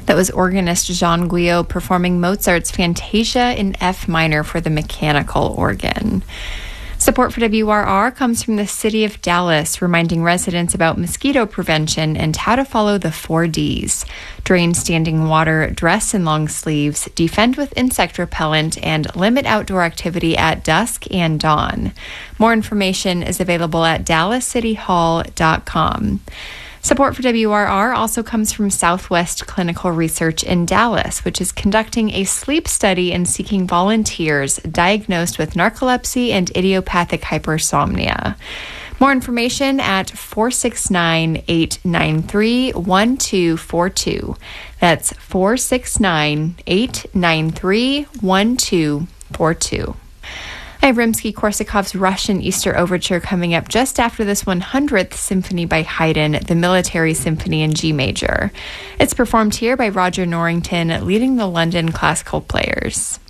That was organist Jean Guillot performing Mozart's Fantasia in F minor for the mechanical organ. Support for WRR comes from the City of Dallas, reminding residents about mosquito prevention and how to follow the 4Ds. Drain standing water, dress in long sleeves, defend with insect repellent, and limit outdoor activity at dusk and dawn. More information is available at dallascityhall.com. Support for WRR also comes from Southwest Clinical Research in Dallas, which is conducting a sleep study and seeking volunteers diagnosed with narcolepsy and idiopathic hypersomnia. More information at 469-893-1242. That's 469-893-1242. I have Rimsky-Korsakov's Russian Easter Overture coming up just after this 100th Symphony by Haydn, the Military Symphony in G major. It's performed here by Roger Norrington, leading the London Classical Players.